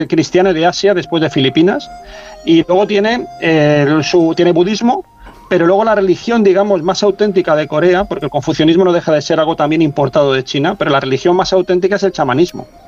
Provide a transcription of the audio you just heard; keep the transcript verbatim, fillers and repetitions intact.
cristiano de Asia después de Filipinas, y luego tiene, eh, su, tiene budismo, pero luego la religión, digamos, más auténtica de Corea, porque el confucianismo no deja de ser algo también importado de China, pero la religión más auténtica es el chamanismo.